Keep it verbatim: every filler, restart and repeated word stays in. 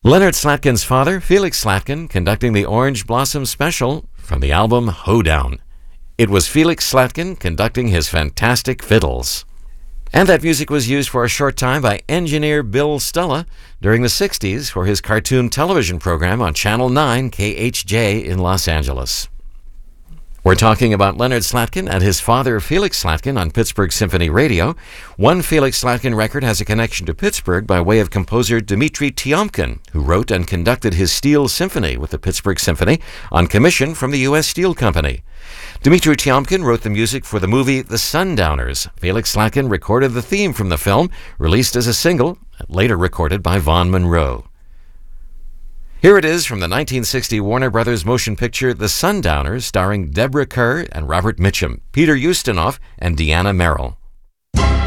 Leonard Slatkin's father, Felix Slatkin, conducting the Orange Blossom Special from the album Hoedown. It was Felix Slatkin conducting his fantastic fiddles. And that music was used for a short time by engineer Bill Stulla during the sixties for his cartoon television program on Channel nine K H J in Los Angeles. We're talking about Leonard Slatkin and his father, Felix Slatkin, on Pittsburgh Symphony Radio. One Felix Slatkin record has a connection to Pittsburgh by way of composer Dmitri Tiomkin, who wrote and conducted his Steel Symphony with the Pittsburgh Symphony on commission from the U S Steel Company. Dmitri Tiomkin wrote the music for the movie The Sundowners. Felix Slatkin recorded the theme from the film, released as a single, later recorded by Vaughn Monroe. Here it is from the nineteen sixty Warner Brothers motion picture The Sundowners, starring Deborah Kerr and Robert Mitchum, Peter Ustinov, and Deanna Merrill.